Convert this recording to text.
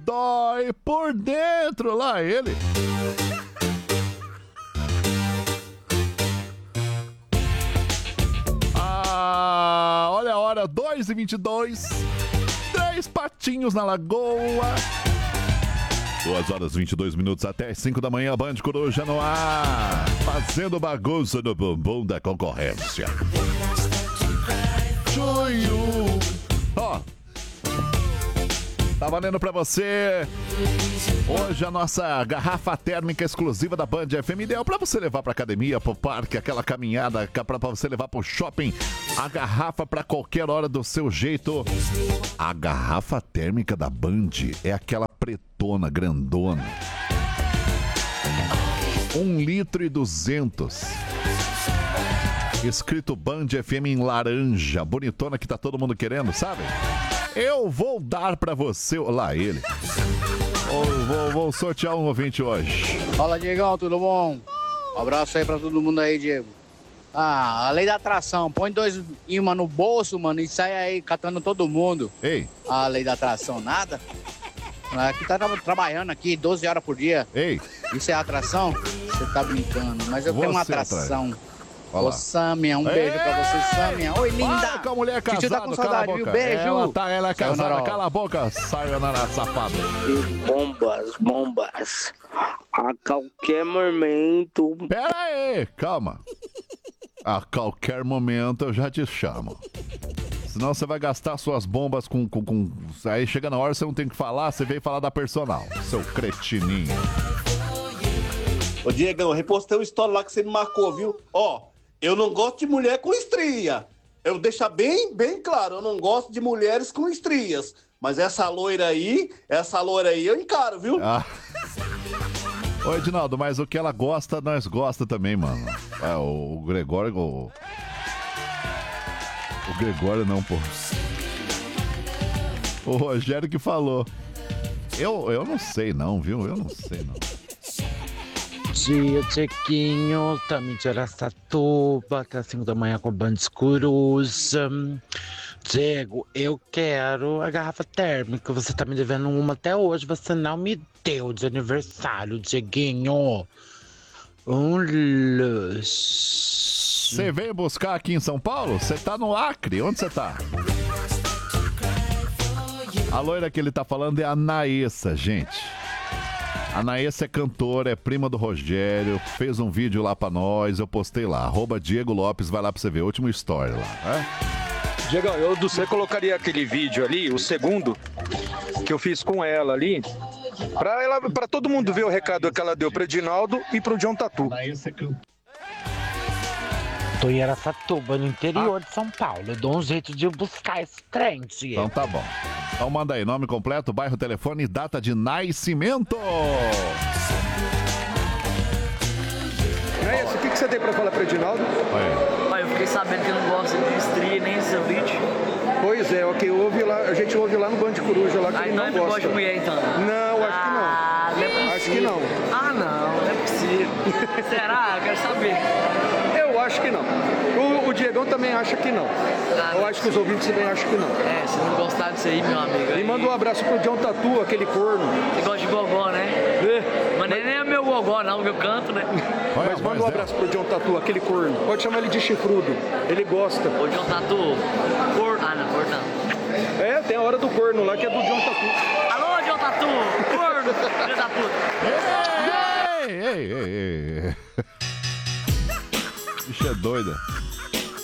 dói por dentro. Lá ele. Olha a hora, 2h22. 3 patinhos na lagoa. 2h22 até 5 da manhã, Band Coruja no ar. Fazendo bagunça no bumbum da concorrência. Ó, tá valendo pra você hoje a nossa garrafa térmica exclusiva da Band FM, ideal pra você levar pra academia, pro parque, aquela caminhada, pra você levar pro shopping. A garrafa pra qualquer hora do seu jeito. A garrafa térmica da Band é aquela pretona, grandona. 1,2 litro. Escrito Band FM em laranja, bonitona que tá todo mundo querendo, sabe? Eu vou dar pra você. Lá ele. Vou sortear um ouvinte hoje. Fala, Diegão, tudo bom? Um abraço aí pra todo mundo aí, Diego. A lei da atração, põe 2 imãs no bolso, mano, e sai aí catando todo mundo. Ei. A lei da atração, nada? Aqui tá trabalhando aqui 12 horas por dia. Ei. Isso é atração? Você tá brincando, mas eu tenho uma atração. Ô, Sâmia, um beijo pra você, Sâmia. Oi, linda. Fala com a mulher casada, tá com saudade, viu? Beijo. Ela é casada, sayonara. Cala a boca, sayonara, safado. Bombas. A qualquer momento. Pera aí, calma. A qualquer momento eu já te chamo. Senão você vai gastar suas bombas com... Aí chega na hora, você não tem que falar, você veio falar da personal. Seu cretininho. Ô, Diegão, eu repostei o story lá que você me marcou, viu? Ó, eu não gosto de mulher com estria. Eu deixo bem claro, eu não gosto de mulheres com estrias. Mas essa loira aí eu encaro, viu? Ah. Ô, Edinaldo, mas o que ela gosta, nós gosta também, mano. É, o Gregório... O Gregório não, pô. O Rogério que falou. Eu não sei não, viu? Eu não sei não. Dia, Tchequinho, também de Araçatuba, até 5 da manhã com Band Coruja. Diego, eu quero a garrafa térmica, você tá me devendo uma até hoje, você não me deu de aniversário, Dieguinho. Um luxo. Você veio buscar aqui em São Paulo? Você tá no Acre, onde você tá? A loira que ele tá falando é a Naessa, gente. A Naessa é cantora, é prima do Rogério, fez um vídeo lá pra nós, eu postei lá, @Diego Lopes, vai lá pra você ver, último story lá, né? Diegão, eu do você colocaria aquele vídeo ali, o segundo, que eu fiz com ela ali, pra todo mundo ver o recado que ela deu pro Edinaldo e pro John Tatu. Tô em Araçatuba, no interior de São Paulo. Eu dou um jeito de buscar esse trem, Diego. Então tá bom. Então manda aí, nome completo, bairro, telefone e data de nascimento. Naessa, o que você tem pra falar pro Edinaldo? Pai, eu fiquei sabendo que não gosta de estria nem de celulite. Pois é, ok, a gente ouve lá no Band Coruja lá que ele então não é gosta. gosta de mulher, então? Não, acho que não. Não é possível. Acho que não. Ah, não é possível. Será? Eu quero saber. Eu acho que não. O Diegão também acha que não. Eu acho que os ouvintes também acham que não. É, se não gostar disso aí, meu amigo. E manda um abraço pro John Tatu, aquele corno. Você gosta de gogó, né? Mas nem é meu gogó, não, que eu canto, né? Mas manda um abraço pro John Tatu, aquele corno. Pode chamar ele de chifrudo. Ele gosta. Ô, John Tatu, corno. Ah, não, corno não. É, tem a hora do corno lá que é do John Tatu. Alô, John Tatu, corno, filho da puta. Ei. Bicho é doida.